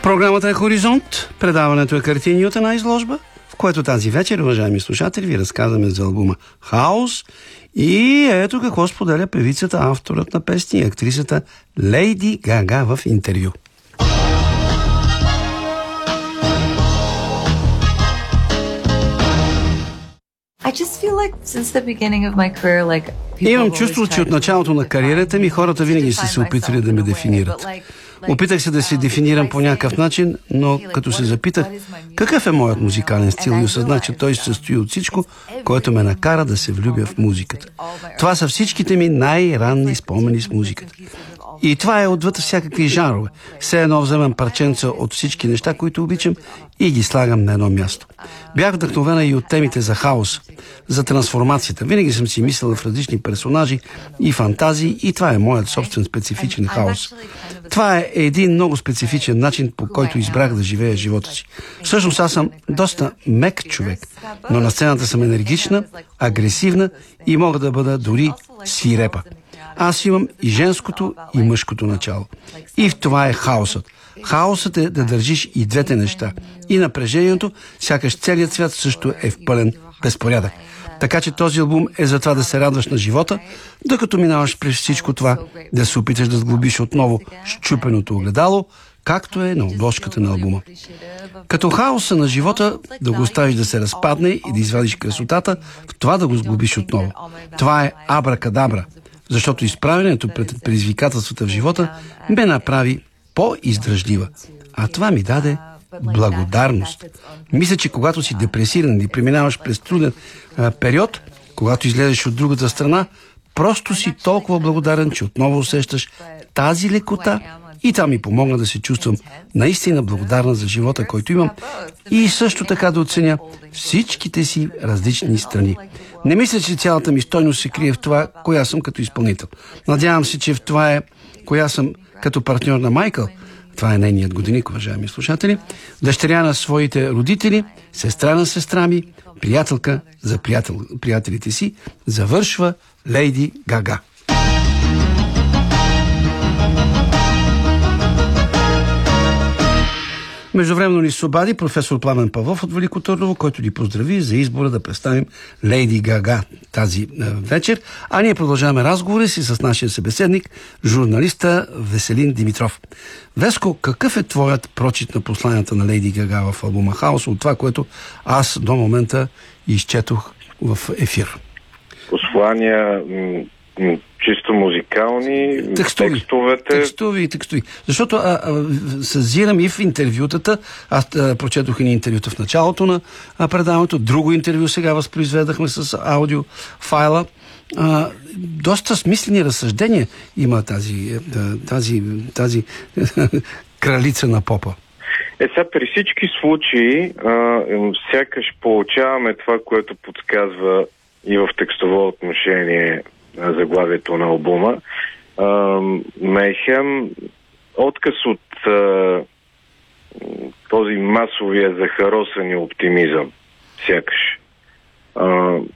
Програмата е Хоризонт, предаването е картини от една изложба, в което тази вечер, уважаеми слушатели, ви разказваме за албума Хаос и ето какво споделя певицата, авторът на песни и актрисата Лейди Гага в интервю. Имам чувство, че от началото на кариерата ми хората винаги са се опитвали да ме дефинират. Опитах се да се дефинирам по някакъв начин, но като се запитах какъв е моят музикален стил и осъзнах, че той се състои от всичко, което ме накара да се влюбя в музиката. Това са всичките ми най-ранни спомени с музиката. И това е отвъд всякакви жанрове. Все едно вземам парченца от всички неща, които обичам и ги слагам на едно място. Бях вдъхновена и от темите за хаос, за трансформацията. Винаги съм си мислила в различни персонажи и фантазии и това е моят собствен специфичен хаос. Това е един много специфичен начин, по който избрах да живея живота си. Всъщност аз съм доста мек човек, но на сцената съм енергична, агресивна и мога да бъда дори свирепа. Аз имам и женското, и мъжкото начало. И в това е хаосът. Хаосът е да държиш и двете неща. И напрежението, сякаш целият свят също е в пълен безпорядък. Така че този албум е за това да се радваш на живота, докато минаваш през всичко това, да се опиташ да сглобиш отново счупеното огледало, както е на обложката на албума. Като хаоса на живота, да го оставиш да се разпадне и да извадиш красотата, в това да го сглобиш отново. Това е абракадабра, защото изправянето пред предизвикателствата в живота ме направи по-издръжлива. А това ми даде благодарност. Мисля, че когато си депресиран или преминаваш през труден период, когато излезеш от другата страна, просто си толкова благодарен, че отново усещаш тази лекота и това ми помогна да се чувствам наистина благодарна за живота, който имам и също така да оценя всичките си различни страни. Не мисля, че цялата ми стойност се крие в това, коя съм като изпълнител. Надявам се, че в това е коя съм като партньор на Майкъл. Това е нейният годиник, уважаеми слушатели. Дъщеря на своите родители, сестра на сестра ми, приятелка за приятелите си, завършва Лейди Гага. Междувременно ни се обади професор Пламен Павлов от Велико Търново, който ни поздрави за избора да представим Лейди Гага тази вечер. А ние продължаваме разговори си с нашия събеседник, журналиста Веселин Димитров. Веско, какъв е твоят прочит на посланията на Лейди Гага в албума Хаос от това, което аз до момента изчетох в ефир? Послания чисто музикални, текстовете. Текстови. Защото съзирам и в интервютата, аз прочетох и интервюта в началото на предаването, друго интервю сега възпроизведахме с аудиофайла. Доста смислени разсъждения има тази кралица на попа. Сега при всички случаи сякаш получаваме това, което подсказва и в текстово отношение заглавието на албума. Мейхем, отказ от този масовия захаросани оптимизъм, сякаш.